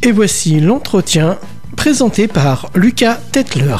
Et voici l'entretien présenté par Lucas Tetler.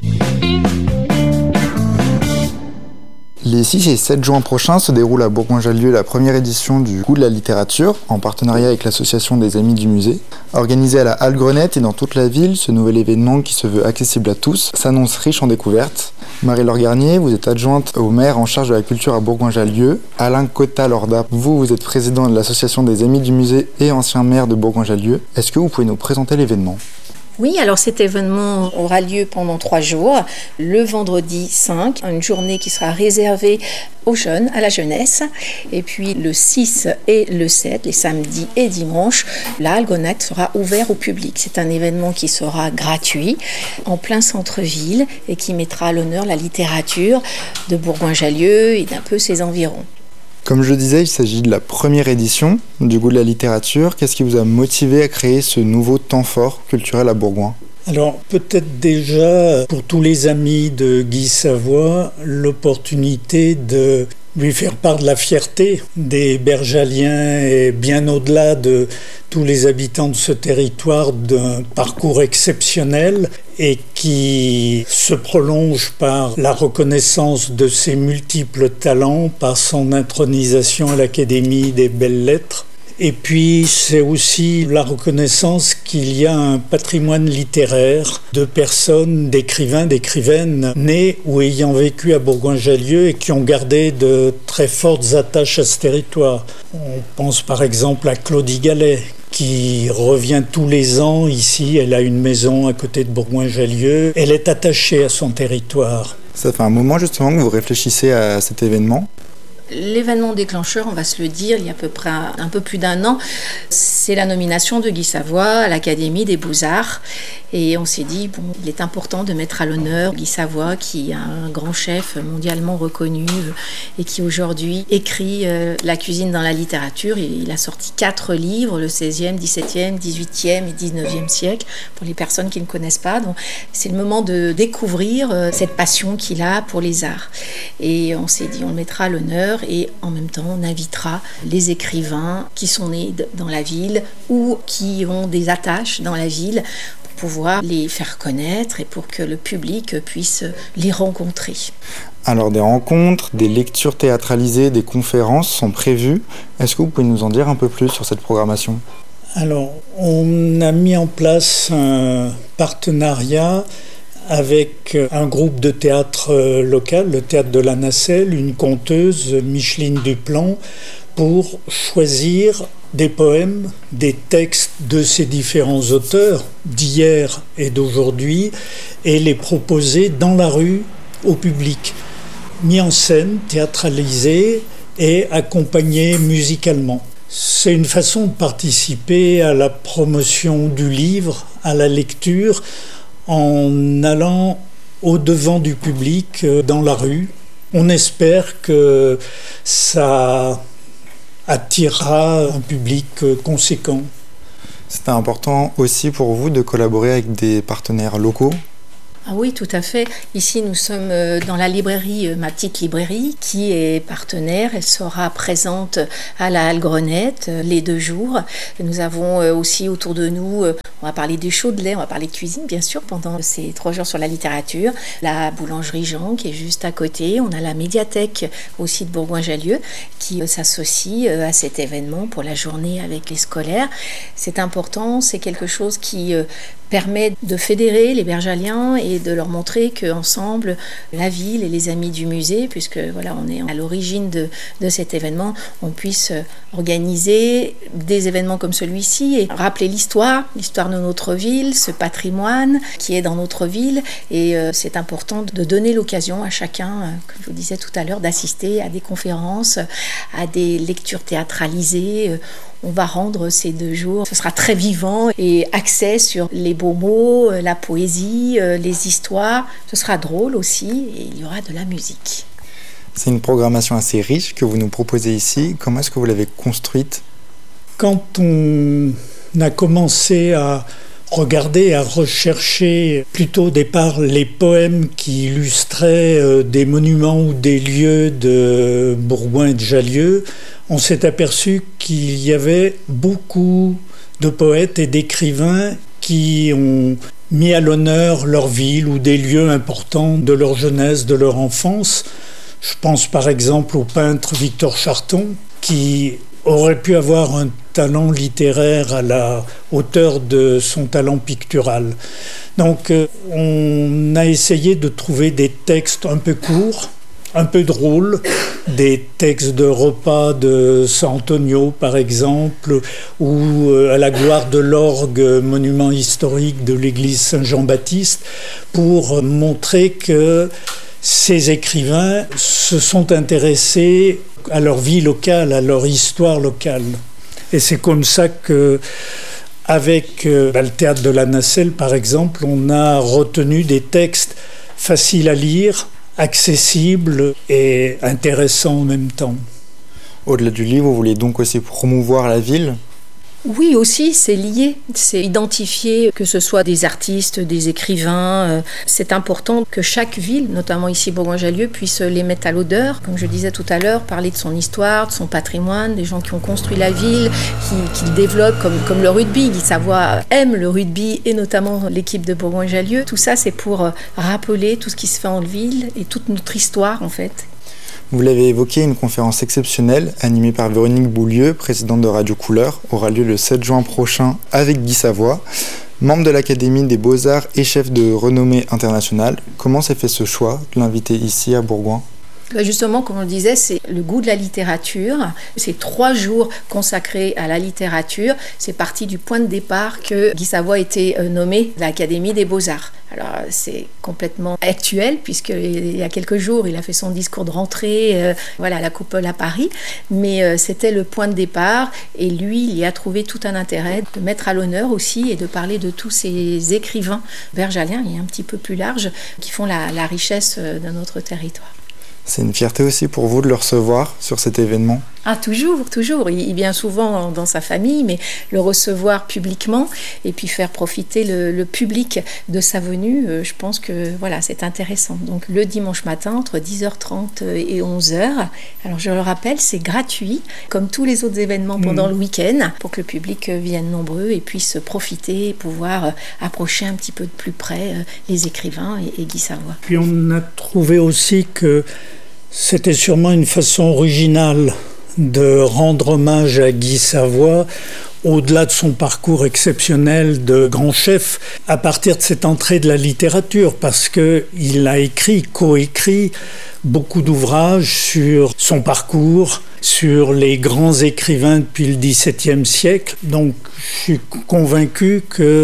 Les 6 et 7 juin prochains se déroule à Bourgoin-Jallieu la première édition du Goût de la littérature, en partenariat avec l'association des Amis du Musée. Organisé à la Halle Grenette et dans toute la ville, ce nouvel événement qui se veut accessible à tous s'annonce riche en découvertes. Marie-Laure Garnier, vous êtes adjointe au maire en charge de la culture à Bourgoin-Jallieu. Alain Cotta-Lorda, vous êtes président de l'association des Amis du Musée et ancien maire de Bourgoin-Jallieu. Est-ce que vous pouvez nous présenter l'événement ? Oui, alors cet événement aura lieu pendant 3 jours. Le vendredi 5, une journée qui sera réservée aux jeunes, à la jeunesse. Et puis le 6 et le 7, les samedis et dimanches, la Halle Grenette sera ouverte au public. C'est un événement qui sera gratuit, en plein centre-ville, et qui mettra à l'honneur la littérature de Bourgoin-Jallieu et d'un peu ses environs. Comme je le disais, il s'agit de la première édition du Goût de la littérature. Qu'est-ce qui vous a motivé à créer ce nouveau temps fort culturel à Bourgoin ? Alors peut-être déjà pour tous les amis de Guy Savoy, l'opportunité de lui faire part de la fierté des Bergaliens et bien au-delà de tous les habitants de ce territoire d'un parcours exceptionnel et qui se prolonge par la reconnaissance de ses multiples talents, par son intronisation à l'Académie des Belles Lettres. Et puis c'est aussi la reconnaissance qu'il y a un patrimoine littéraire de personnes, d'écrivains, d'écrivaines nés ou ayant vécu à Bourgoin-Jallieu et qui ont gardé de très fortes attaches à ce territoire. On pense par exemple à Claudie Gallet, qui revient tous les ans ici. Elle a une maison à côté de Bourgoin-Jallieu. Elle est attachée à son territoire. Ça fait un moment justement que vous réfléchissez à cet événement. L'événement déclencheur, on va se le dire, il y a à peu près un peu plus d'1 an, c'est la nomination de Guy Savoy à l'Académie des Beaux-Arts. Et on s'est dit, il est important de mettre à l'honneur Guy Savoy, qui est un grand chef mondialement reconnu et qui aujourd'hui écrit la cuisine dans la littérature. Il a sorti 4 livres, le 16e, 17e, 18e et 19e siècle, pour les personnes qui ne connaissent pas. Donc, c'est le moment de découvrir cette passion qu'il a pour les arts. Et on s'est dit, on le mettra à l'honneur et en même temps, on invitera les écrivains qui sont nés dans la ville ou qui ont des attaches dans la ville, pouvoir les faire connaître et pour que le public puisse les rencontrer. Alors des rencontres, des lectures théâtralisées, des conférences sont prévues. Est-ce que vous pouvez nous en dire un peu plus sur cette programmation ? Alors, on a mis en place un partenariat avec un groupe de théâtre local, le Théâtre de la Nacelle, une conteuse, Micheline Duplan, pour choisir des poèmes, des textes de ces différents auteurs d'hier et d'aujourd'hui et les proposer dans la rue au public, mis en scène, théâtralisé et accompagné musicalement. C'est une façon de participer à la promotion du livre, à la lecture, en allant au-devant du public dans la rue. On espère que ça attirera un public conséquent. C'était important aussi pour vous de collaborer avec des partenaires locaux ? Ah oui, tout à fait. Ici, nous sommes dans la librairie, ma petite librairie, qui est partenaire. Elle sera présente à la Halle Grenette les 2 jours. Nous avons aussi autour de nous, on va parler du Chaudelet, on va parler de cuisine, bien sûr, pendant ces 3 jours sur la littérature. La boulangerie Jean, qui est juste à côté. On a la médiathèque aussi de Bourgoin-Jallieu, qui s'associe à cet événement pour la journée avec les scolaires. C'est important, c'est quelque chose qui permet de fédérer les Bergaliens et de leur montrer qu'ensemble, la ville et les amis du musée, puisque voilà, on est à l'origine de cet événement, on puisse organiser des événements comme celui-ci et rappeler l'histoire de notre ville, ce patrimoine qui est dans notre ville. Et c'est important de donner l'occasion à chacun, comme je vous disais tout à l'heure, d'assister à des conférences, à des lectures théâtralisées. On va rendre ces 2 jours, ce sera très vivant et axé sur les beaux mots, la poésie, les histoires. Ce sera drôle aussi et il y aura de la musique. C'est une programmation assez riche que vous nous proposez ici. Comment est-ce que vous l'avez construite ? Quand on a commencé à regarder, à rechercher plutôt au départ les poèmes qui illustraient des monuments ou des lieux de Bourgoin et de Jallieu, on s'est aperçu qu'il y avait beaucoup de poètes et d'écrivains qui ont mis à l'honneur leur ville ou des lieux importants de leur jeunesse, de leur enfance. Je pense par exemple au peintre Victor Charton, qui aurait pu avoir un talent littéraire à la hauteur de son talent pictural. Donc on a essayé de trouver des textes un peu courts, un peu drôles, des textes de repas de San Antonio par exemple, ou à la gloire de l'orgue, monument historique de l'église Saint-Jean-Baptiste, pour montrer que ces écrivains se sont intéressés à leur vie locale, à leur histoire locale. Et c'est comme ça que, avec le théâtre de la Nacelle par exemple, on a retenu des textes faciles à lire, accessibles et intéressants en même temps. Au-delà du livre, vous voulez donc aussi promouvoir la ville ? Oui, aussi, c'est lié. C'est identifier que ce soit des artistes, des écrivains. C'est important que chaque ville, notamment ici Bourgoin-Jallieu, puisse les mettre à l'odeur. Comme je disais tout à l'heure, parler de son histoire, de son patrimoine, des gens qui ont construit la ville, qui le développent comme le rugby. Guy Savoy aime le rugby et notamment l'équipe de Bourgoin-Jallieu. Tout ça, c'est pour rappeler tout ce qui se fait en ville et toute notre histoire, en fait. Vous l'avez évoqué, une conférence exceptionnelle animée par Véronique Boulieu, présidente de Radio Couleur, aura lieu le 7 juin prochain avec Guy Savoy, membre de l'Académie des Beaux-Arts et chef de renommée internationale. Comment s'est fait ce choix de l'inviter ici à Bourgoin ? Justement, comme on le disait, c'est le goût de la littérature. C'est 3 jours consacrés à la littérature. C'est parti du point de départ que Guy Savoy a été nommé à l'Académie des Beaux-Arts. Alors, c'est complètement actuel, puisqu'il y a quelques jours, il a fait son discours de rentrée à la Coupole à Paris. Mais c'était le point de départ. Et lui, il y a trouvé tout un intérêt de mettre à l'honneur aussi et de parler de tous ces écrivains bergaliens, et un petit peu plus larges, qui font la richesse de notre territoire. C'est une fierté aussi pour vous de le recevoir sur cet événement ? Ah, toujours. Il vient souvent dans sa famille, mais le recevoir publiquement et puis faire profiter le public de sa venue, je pense que c'est intéressant. Donc le dimanche matin, entre 10h30 et 11h. Alors je le rappelle, c'est gratuit, comme tous les autres événements pendant le week-end, pour que le public vienne nombreux et puisse profiter et pouvoir approcher un petit peu de plus près les écrivains et Guy Savoy. Puis on a trouvé aussi que c'était sûrement une façon originale de rendre hommage à Guy Savoy, au-delà de son parcours exceptionnel de grand chef, à partir de cette entrée de la littérature, parce qu'il a coécrit beaucoup d'ouvrages sur son parcours, sur les grands écrivains depuis le XVIIe siècle. Donc je suis convaincu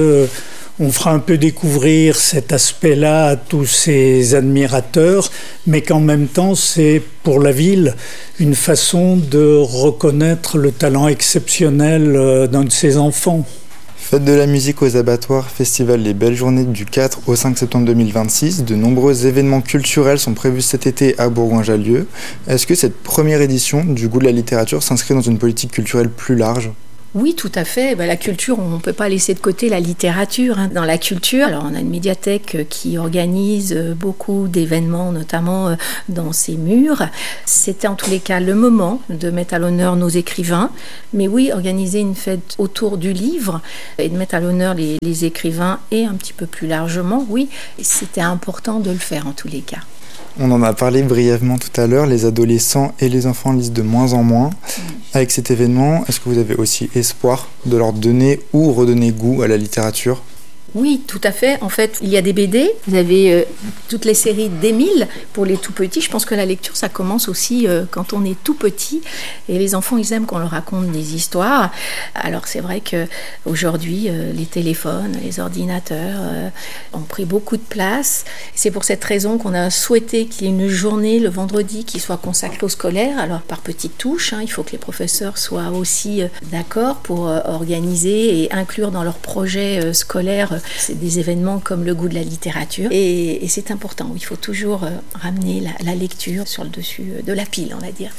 qu'on fera un peu découvrir cet aspect-là à tous ses admirateurs, mais qu'en même temps, c'est pour la ville une façon de reconnaître le talent exceptionnel d'un de ses enfants. Fête de la musique aux abattoirs, festival Les Belles Journées du 4 au 5 septembre 2026. De nombreux événements culturels sont prévus cet été à Bourgoin-Jallieu. Est-ce que cette première édition du Goût de la littérature s'inscrit dans une politique culturelle plus large ? Oui, tout à fait. La culture, on ne peut pas laisser de côté la littérature. Dans la culture, alors on a une médiathèque qui organise beaucoup d'événements, notamment dans ses murs. C'était en tous les cas le moment de mettre à l'honneur nos écrivains. Mais oui, organiser une fête autour du livre et de mettre à l'honneur les écrivains et un petit peu plus largement, oui, c'était important de le faire en tous les cas. On en a parlé brièvement tout à l'heure, les adolescents et les enfants lisent de moins en moins. Avec cet événement, est-ce que vous avez aussi espoir de leur donner ou redonner goût à la littérature ? Oui, tout à fait. En fait, il y a des BD. Vous avez toutes les séries d'Émile pour les tout petits. Je pense que la lecture, ça commence aussi quand on est tout petit. Et les enfants, ils aiment qu'on leur raconte des histoires. Alors, c'est vrai qu'aujourd'hui, les téléphones, les ordinateurs ont pris beaucoup de place. C'est pour cette raison qu'on a souhaité qu'il y ait une journée le vendredi qui soit consacrée aux scolaires. Alors, par petites touches, il faut que les professeurs soient aussi d'accord pour organiser et inclure dans leurs projets scolaires c'est des événements comme le goût de la littérature et c'est important. Il faut toujours ramener la lecture sur le dessus de la pile, on va dire.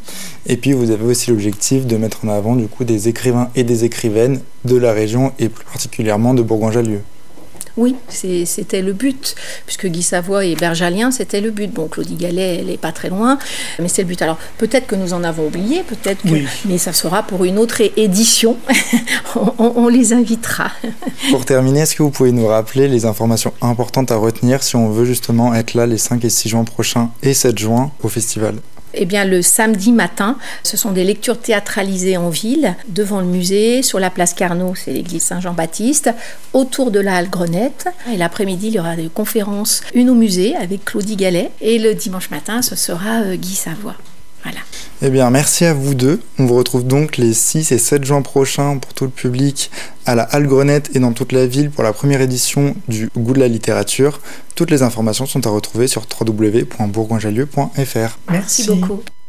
Et puis vous avez aussi l'objectif de mettre en avant du coup des écrivains et des écrivaines de la région et plus particulièrement de Bourgoin-Jallieu. Oui, c'était le but, puisque Guy Savoy et Bergalien, c'était le but. Bon, Claudie Gallet, elle n'est pas très loin, mais c'est le but. Alors, peut-être que nous en avons oublié, peut-être que... Oui. Mais ça sera pour une autre édition. on les invitera. Pour terminer, est-ce que vous pouvez nous rappeler les informations importantes à retenir si on veut justement être là les 5 et 6 juin prochains et 7 juin au festival ? Eh bien, le samedi matin, ce sont des lectures théâtralisées en ville, devant le musée, sur la place Carnot, c'est l'église Saint-Jean-Baptiste, autour de la halle Grenette. Et l'après-midi, il y aura des conférences, une au musée avec Claudie Gallet. Et le dimanche matin, ce sera Guy Savoy. Voilà. Eh bien, merci à vous deux. On vous retrouve donc les 6 et 7 juin prochains pour tout le public à la halle Grenette et dans toute la ville pour la première édition du Goût de la littérature. Toutes les informations sont à retrouver sur www.bourgoinjallieu.fr. Merci beaucoup.